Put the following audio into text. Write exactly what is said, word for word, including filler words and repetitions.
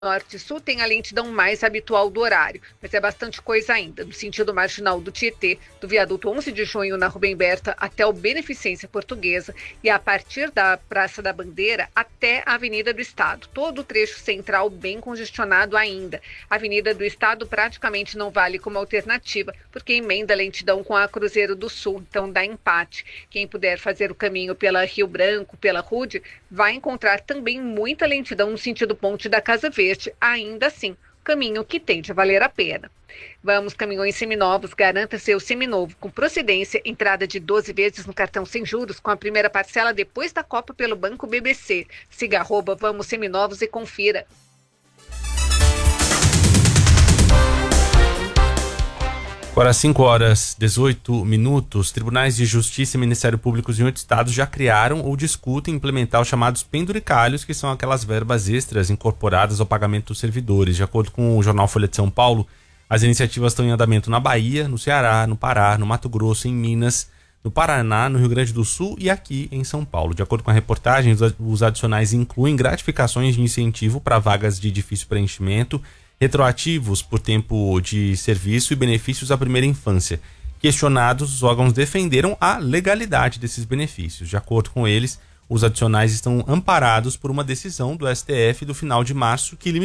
Norte e Sul tem a lentidão mais habitual do horário, mas é bastante coisa ainda. No sentido marginal do Tietê, do viaduto onze de junho na Rubem Berta até o Beneficência Portuguesa e a partir da Praça da Bandeira até a Avenida do Estado. Todo o trecho central bem congestionado ainda. A Avenida do Estado praticamente não vale como alternativa, porque emenda a lentidão com a Cruzeiro do Sul, então dá empate. Quem puder fazer o caminho pela Rio Branco, pela Rude, vai encontrar também muita lentidão no sentido Ponte da Casa Verde. Ainda assim, caminho que tende a valer a pena. Vamos, caminhões seminovos, garanta seu seminovo com procedência, entrada de doze vezes no cartão sem juros, com a primeira parcela depois da Copa pelo Banco B B C. Siga arroba Vamos Seminovos e confira. Agora, cinco horas e dezoito minutos, tribunais de justiça e Ministério Público em oito estados já criaram ou discutem implementar os chamados penduricalhos, que são aquelas verbas extras incorporadas ao pagamento dos servidores. De acordo com o jornal Folha de São Paulo, as iniciativas estão em andamento na Bahia, no Ceará, no Pará, no Mato Grosso, em Minas, no Paraná, no Rio Grande do Sul e aqui em São Paulo. De acordo com a reportagem, os adicionais incluem gratificações de incentivo para vagas de difícil preenchimento, retroativos por tempo de serviço e benefícios à primeira infância. Questionados, os órgãos defenderam a legalidade desses benefícios. De acordo com eles, os adicionais estão amparados por uma decisão do S T F do final de março que limitou